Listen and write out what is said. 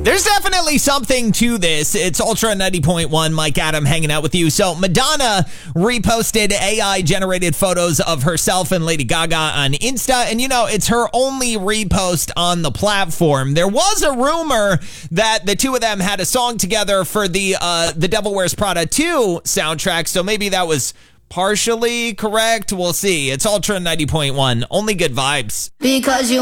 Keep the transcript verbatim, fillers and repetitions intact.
There's definitely something to this. It's Ultra ninety point one, Mike Adam hanging out with you. So Madonna reposted A I-generated photos of herself and Lady Gaga on Insta. And, you know, it's her only repost on the platform. There was a rumor that the two of them had a song together for the uh, The Devil Wears Prada two soundtrack. So maybe that was partially correct. We'll see. It's Ultra ninety point one. Only good vibes. Because you